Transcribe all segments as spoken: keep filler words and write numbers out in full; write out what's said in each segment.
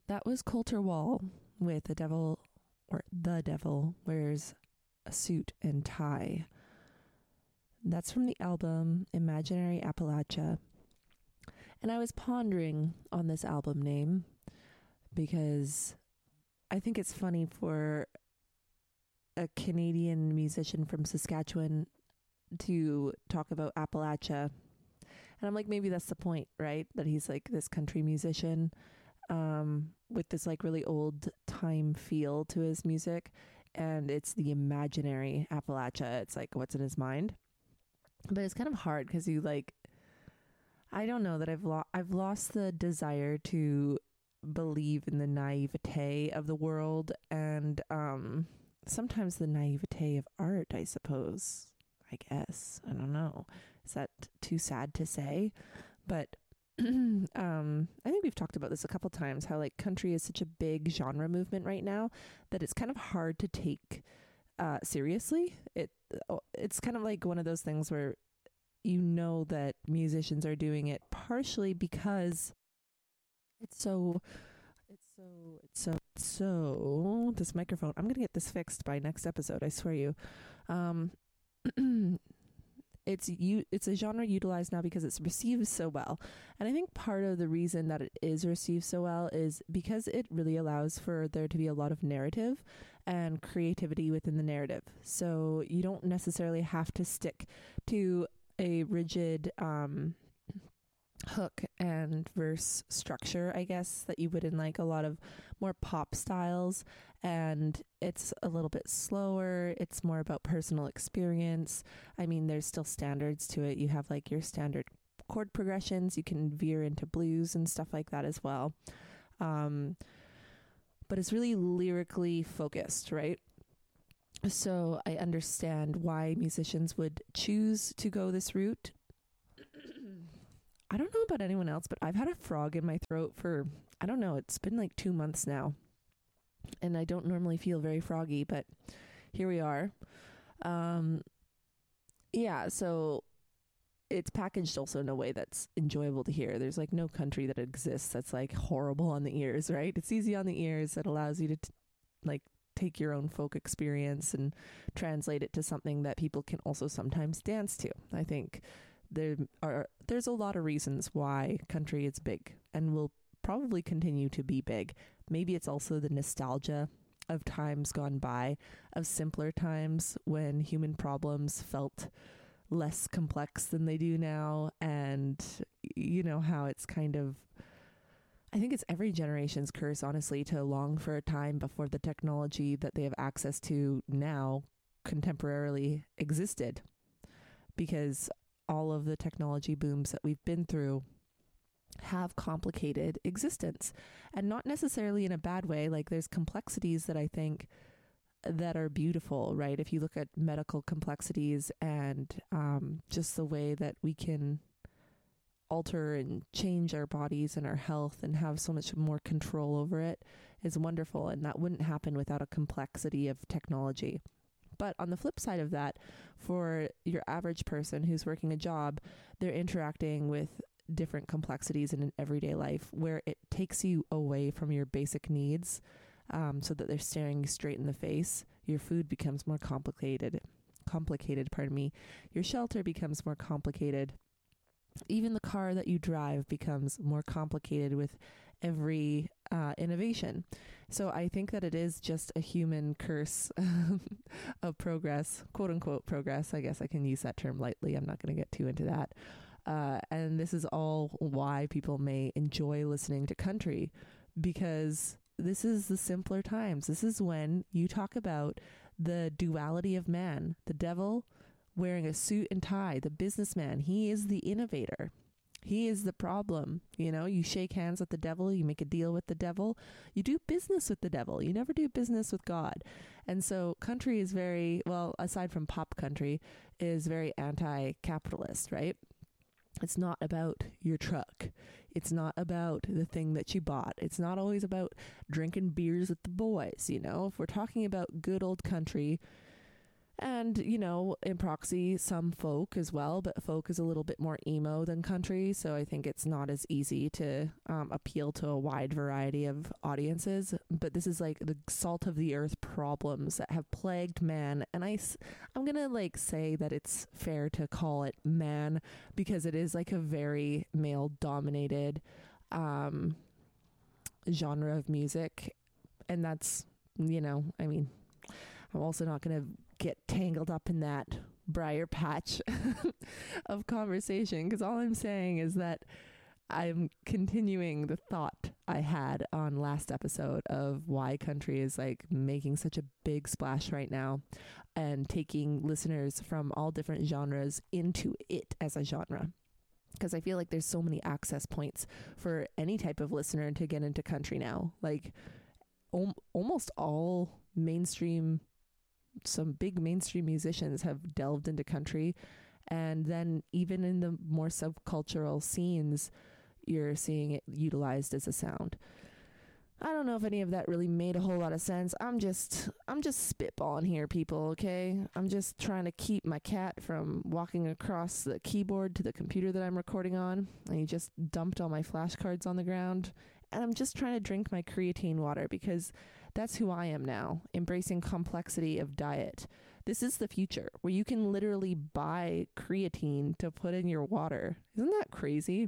That was Coulter Wall with The Devil, or The Devil Wears a Suit and Tie. That's from the album Imaginary Appalachia. And I was pondering on this album name because I think it's funny for a Canadian musician from Saskatchewan to talk about Appalachia. And I'm like, maybe that's the point, right? That he's like this country musician um, with this like really old time feel to his music. And it's the imaginary Appalachia. It's like what's in his mind. But it's kind of hard because you like, I don't know that I've lost, I've lost the desire to believe in the naivete of the world and um, sometimes the naivete of art, I suppose. I guess. I don't know. Is that too sad to say? But um, I think we've talked about this a couple times, how like country is such a big genre movement right now that it's kind of hard to take uh, seriously. It It's kind of like one of those things where you know that musicians are doing it partially because it's so, it's so, it's so, it's so, this microphone, I'm going to get this fixed by next episode, I swear you. Um, it's you it's a genre utilized now because it's received so well, and I think part of the reason that it is received so well is because it really allows for there to be a lot of narrative and creativity within the narrative. So you don't necessarily have to stick to a rigid um hook and verse structure, I guess, that you would in like a lot of more pop styles, and it's a little bit slower. It's more about personal experience. I mean, there's still standards to it. You have like your standard chord progressions. You can veer into blues and stuff like that as well. Um, but it's really lyrically focused, right? So I understand why musicians would choose to go this route. I don't know about anyone else, but I've had a frog in my throat for, I don't know, it's been like two months now. And I don't normally feel very froggy, but here we are. Um, yeah, so it's packaged also in a way that's enjoyable to hear. There's like no country that exists that's like horrible on the ears, right? It's easy on the ears. It allows you to t- like take your own folk experience and translate it to something that people can also sometimes dance to. I think there are there's a lot of reasons why country is big and will probably continue to be big. Maybe it's also the nostalgia of times gone by, of simpler times when human problems felt less complex than they do now. And you know how it's kind of, I think it's every generation's curse, honestly, to long for a time before the technology that they have access to now contemporarily existed, because all of the technology booms that we've been through have complicated existence, and not necessarily in a bad way. Like there's complexities that I think that are beautiful, right? If you look at medical complexities and um, just the way that we can alter and change our bodies and our health and have so much more control over it is wonderful. And that wouldn't happen without a complexity of technology. But on the flip side of that, for your average person who's working a job, they're interacting with different complexities in an everyday life where it takes you away from your basic needs, um, so that they're staring you straight in the face. Your food becomes more complicated, complicated, pardon me. Your shelter becomes more complicated. Even the car that you drive becomes more complicated with every uh, innovation. So I think that it is just a human curse of progress, quote unquote progress. I guess I can use that term lightly. I'm not going to get too into that. Uh, and this is all why people may enjoy listening to country, because this is the simpler times. This is when you talk about the duality of man, the devil wearing a suit and tie, the businessman. He is the innovator. He is the problem. You know, you shake hands with the devil, you make a deal with the devil, you do business with the devil. You never do business with God. And so country is very, well, aside from pop country, is very anti-capitalist, right? It's not about your truck. It's not about the thing that you bought. It's not always about drinking beers with the boys. You know, if we're talking about good old country, And, you know, in proxy, some folk as well, but folk is a little bit more emo than country. So I think it's not as easy to um, appeal to a wide variety of audiences. But this is like the salt of the earth problems that have plagued man. And I, I'm going to like say that it's fair to call it man because it is like a very male dominated um, genre of music. And that's, you know, I mean, I'm also not going to get tangled up in that briar patch of conversation because all I'm saying is that I'm continuing the thought I had on last episode of why country is like making such a big splash right now and taking listeners from all different genres into it as a genre. Because I feel like there's so many access points for any type of listener to get into country now. Like om- almost all mainstream some big mainstream musicians have delved into country. And then even in the more subcultural scenes, you're seeing it utilized as a sound. I don't know if any of that really made a whole lot of sense. I'm just, I'm just spitballing here, people, okay? I'm just trying to keep my cat from walking across the keyboard to the computer that I'm recording on. And he just dumped all my flashcards on the ground. And I'm just trying to drink my creatine water because that's who I am now, embracing complexity of diet. This is the future where you can literally buy creatine to put in your water. Isn't that crazy?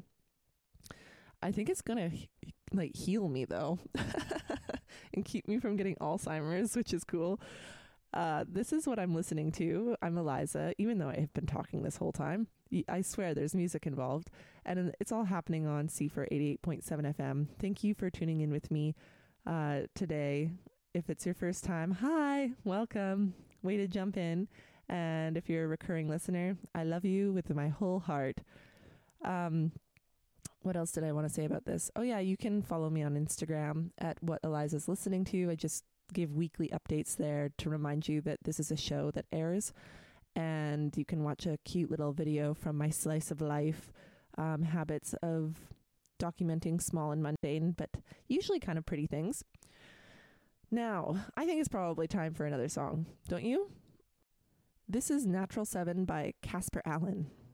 I think it's going to like heal me though and keep me from getting Alzheimer's, which is cool. Uh, this is what I'm listening to. I'm Eliza, even though I have been talking this whole time. I swear there's music involved and it's all happening on C F R eighty-eight point seven F M. Thank you for tuning in with me uh, today. If it's your first time, hi, welcome, way to jump in. And if you're a recurring listener, I love you with my whole heart. Um, what else did I want to say about this? Oh yeah, you can follow me on Instagram at What Eliza's Listening To. I just give weekly updates there to remind you that this is a show that airs. And you can watch a cute little video from my slice of life um, habits of documenting small and mundane, but usually kind of pretty things. Now, I think it's probably time for another song, don't you? This is Natural seven by Casper Allen.